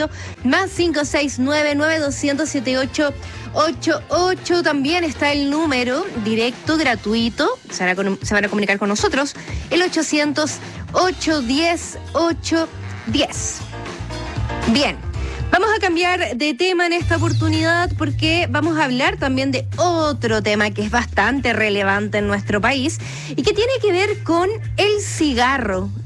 radio, más 569-9200-7888. También está el número directo, gratuito, se van a comunicar con nosotros, el 800-810-810. Bien. Vamos a cambiar de tema en esta oportunidad porque vamos a hablar también de otro tema que es bastante relevante en nuestro país y que tiene que ver con el cigarro.